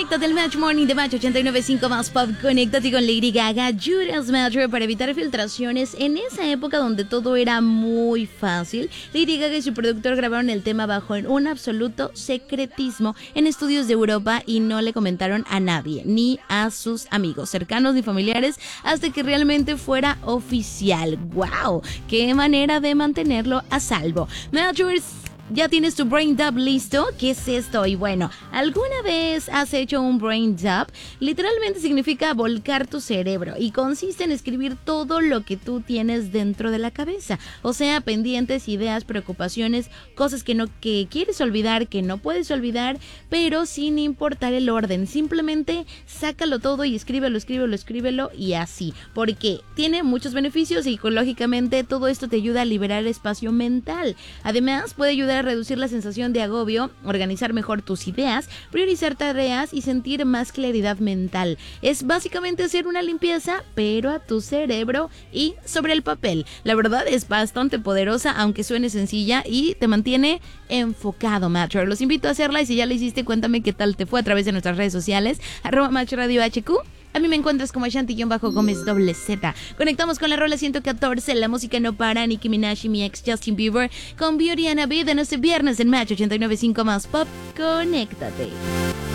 Conéctate al Match Morning de Match 89.5 más Pop. Conéctate con Lady Gaga, Judas Matcher para evitar filtraciones. En esa época donde todo era muy fácil, Lady Gaga y su productor grabaron el tema bajo un absoluto secretismo en estudios de Europa y no le comentaron a nadie, ni a sus amigos cercanos ni familiares, hasta que realmente fuera oficial. ¡Wow! ¡Qué manera de mantenerlo a salvo! Matchers, ¿ya tienes tu brain dump listo? ¿Qué es esto? Y bueno, ¿alguna vez has hecho un brain dump? Literalmente significa volcar tu cerebro y consiste en escribir todo lo que tú tienes dentro de la cabeza. O sea, pendientes, ideas, preocupaciones, cosas que quieres olvidar, que no puedes olvidar, pero sin importar el orden. Simplemente sácalo todo y escríbelo y así. Porque tiene muchos beneficios psicológicamente. Todo esto te ayuda a liberar espacio mental. Además, puede ayudar a reducir la sensación de agobio, organizar mejor tus ideas, priorizar tareas y sentir más claridad mental. Es básicamente hacer una limpieza, pero a tu cerebro y sobre el papel. La verdad es bastante poderosa, aunque suene sencilla, y te mantiene enfocado, Matcher. Los invito a hacerla y si ya la hiciste, cuéntame qué tal te fue a través de nuestras redes sociales, @MatchRadioHQ. A mí me encuentras como Ashanti-Gómez Z. Conectamos con la rola 114, la música no para, Nicki Minaj y mi ex Justin Bieber con Beauty and a Beat en este viernes en Match 89.5 más Pop. Conéctate.